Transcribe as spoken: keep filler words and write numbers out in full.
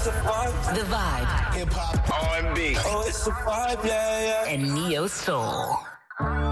it's a vibe. The Vibe. Hip hop, R and B. Oh, it's a vibe, yeah, yeah. And Neo Soul.